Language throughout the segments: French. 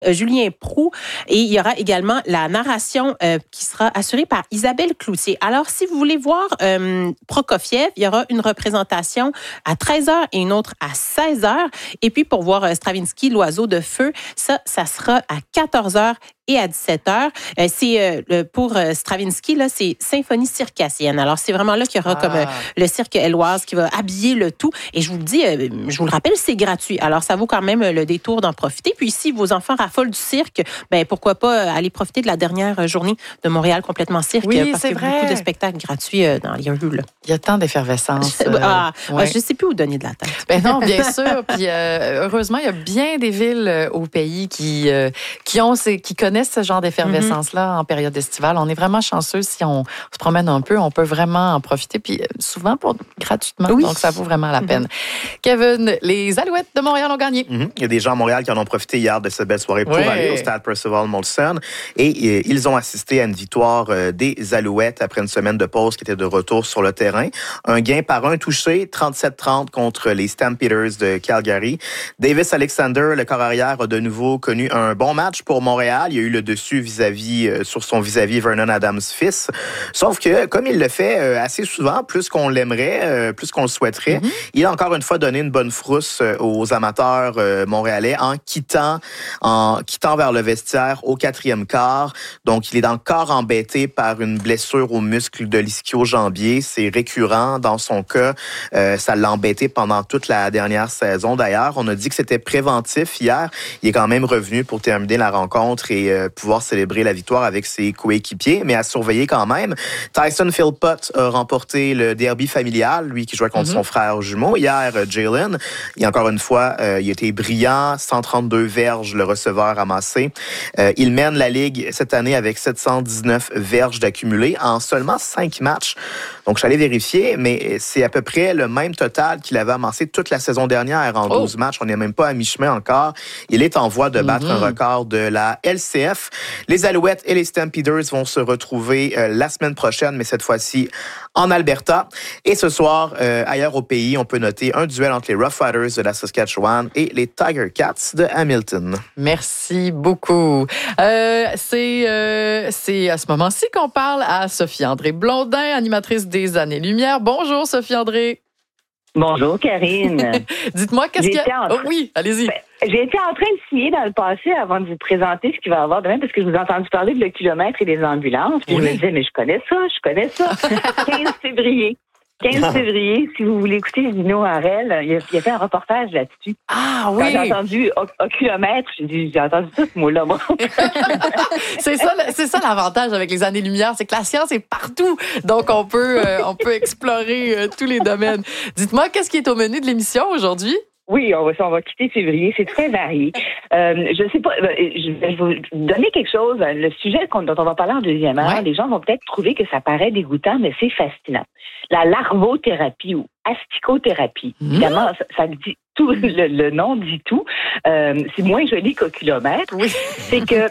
Julien Proulx, et il y aura également la narration qui sera assurée par Isabelle Cloutier. Alors, si vous voulez voir Prokofiev, il y aura une représentation à 13h et une autre à 16h. Et puis, pour voir Stravinsky, l'oiseau de feu, ça sera à 14h et à 17h. C'est pour Stravinsky, là, c'est symphonie circassienne. Alors, c'est vraiment là qu'il y aura comme le cirque Éloise qui va habiller le tout. Et je vous le dis, je vous le rappelle, c'est gratuit. Alors, ça vaut quand même le détour d'en profiter. Puis, si vos enfants raffolent du cirque, ben pourquoi pas aller profiter de la dernière journée de Montréal complètement cirque, parce qu'il y a beaucoup de spectacles gratuits dans les rues. Là. Il y a tant d'effervescence. Je ne sais plus où donner de la tête. Ben non, bien sûr. Puis heureusement, il y a bien des villes au pays qui connaissent ce genre d'effervescence-là en période estivale. On est vraiment chanceux si on se promène un peu. On peut vraiment en profiter, puis souvent gratuitement. Oui. Donc, ça vaut vraiment la peine. Kevin, les Alouettes de Montréal ont gagné. Il y a des gens à Montréal qui en ont profité hier de cette belle soirée pour aller au stade Percival Molson. Et ils ont assisté à une victoire des Alouettes après une semaine de pause qui était de retour sur le terrain. Un gain par un touché, 37-30 contre les Stampeders de Calgary. Davis Alexander, le corps arrière, a de nouveau connu un bon match pour Montréal. Il y a eu le dessus sur son vis-à-vis Vernon Adams-Fils. Sauf que, comme il le fait assez souvent, plus qu'on l'aimerait, plus qu'on le souhaiterait, il a encore une fois donné une bonne frousse aux amateurs montréalais en quittant vers le vestiaire au 4e quart. Donc, il est encore embêté par une blessure au muscle de l'ischio-jambier. C'est récurrent dans son cas. Ça l'a embêté pendant toute la dernière saison. D'ailleurs, on a dit que c'était préventif hier. Il est quand même revenu pour terminer la rencontre et pouvoir célébrer la victoire avec ses coéquipiers, mais à surveiller quand même. Tyson Philpott a remporté le derby familial, lui qui jouait contre son frère jumeau. Hier, Jalen, et encore une fois, il a été brillant, 132 verges, le receveur amassé. Il mène la Ligue cette année avec 719 verges d'accumulés en seulement 5 matchs. Donc, je suis allé vérifier, mais c'est à peu près le même total qu'il avait amassé toute la saison dernière en 12 matchs. On n'est même pas à mi-chemin encore. Il est en voie de battre un record de la LCF. Les Alouettes et les Stampeders vont se retrouver la semaine prochaine, mais cette fois-ci en Alberta. Et ce soir, ailleurs au pays, on peut noter un duel entre les Rough Riders de la Saskatchewan et les Tiger Cats de Hamilton. Merci beaucoup. C'est à ce moment-ci qu'on parle à Sophie-André Blondin, animatrice des Années-Lumière. Bonjour, Sophie-André. Bonjour, Karine. Dites-moi, qu'est-ce qu'il y a? Oui, allez-y. J'ai été en train de signer dans le passé avant de vous présenter ce qu'il va y avoir demain, parce que je vous ai entendu parler de le kilomètre et des ambulances. Puis je me disais, mais je connais ça. 15 février. 15 février, si vous voulez écouter Gino Harel, il a fait un reportage là-dessus. Ah oui! Quand j'ai entendu au kilomètre, j'ai entendu tout ce mot-là, moi. C'est ça l'avantage avec les Années-Lumière, c'est que la science est partout. Donc, on peut explorer tous les domaines. Dites-moi, qu'est-ce qui est au menu de l'émission aujourd'hui? Oui, on va quitter février. C'est très varié. Je sais pas, je vais vous donner quelque chose. Le sujet dont on va parler en deuxième heure, les gens vont peut-être trouver que ça paraît dégoûtant, mais c'est fascinant. La larvothérapie ou asticothérapie. Évidemment, ça dit tout, le nom dit tout. C'est moins joli qu'au kilomètre. Oui. C'est que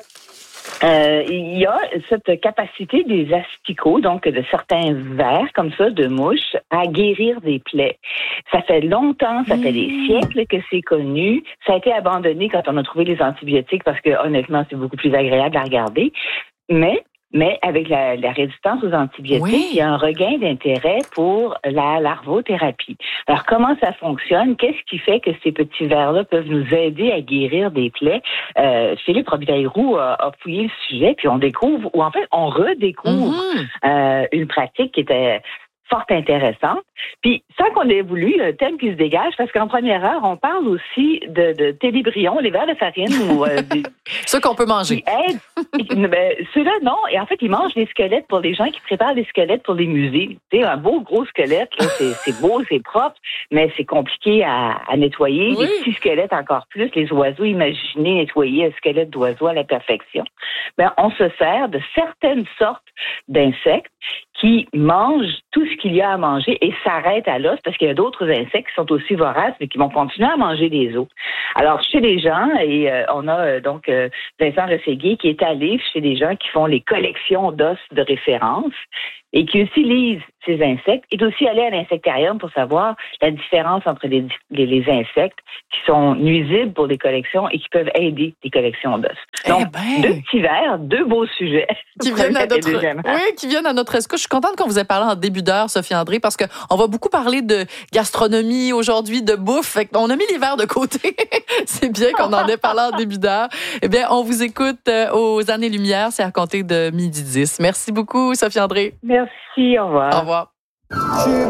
il y a cette capacité des asticots, donc de certains vers comme ça, de mouches, à guérir des plaies. Ça fait longtemps, ça fait des siècles que c'est connu. Ça a été abandonné quand on a trouvé les antibiotiques parce que honnêtement, c'est beaucoup plus agréable à regarder. Mais avec la résistance aux antibiotiques, il y a un regain d'intérêt pour la larvothérapie. Alors, comment ça fonctionne? Qu'est-ce qui fait que ces petits vers-là peuvent nous aider à guérir des plaies? Philippe Robitaille-Roux a fouillé le sujet, puis on redécouvre une pratique qui était fort intéressante. Puis, sans qu'on ait voulu, il y a un thème qui se dégage, parce qu'en première heure, on parle aussi de télébrions, les vers de farine. Ou ceux qu'on peut manger. Ceux-là, non. Et en fait, ils mangent des squelettes pour les gens qui préparent des squelettes pour les musées. Tu sais, un beau gros squelette, là, c'est beau, c'est propre, mais c'est compliqué à nettoyer. Oui. Les petits squelettes encore plus. Les oiseaux, imaginez nettoyer un squelette d'oiseau à la perfection. On se sert de certaines sortes d'insectes qui mangent tout ce qu'il y a à manger et s'arrêtent à l'os, parce qu'il y a d'autres insectes qui sont aussi voraces, mais qui vont continuer à manger des os. Alors, chez les gens, et on a donc Vincent Rességuier qui est allé chez des gens qui font les collections d'os de référence, et qui utilisent ces insectes est aussi aller à l'insectarium pour savoir la différence entre les insectes qui sont nuisibles pour des collections et qui peuvent aider des collections d'os. Donc, deux petits vers, deux beaux sujets. Qui viennent à notre escousse. Je suis contente qu'on vous ait parlé en début d'heure, Sophie André, parce qu'on va beaucoup parler de gastronomie aujourd'hui, de bouffe. On a mis les verres de côté. C'est bien qu'on en ait parlé en début d'heure. Eh bien, on vous écoute aux Années-Lumière. C'est à compter de 12h10. Merci beaucoup, Sophie André. Merci, au revoir. Au revoir.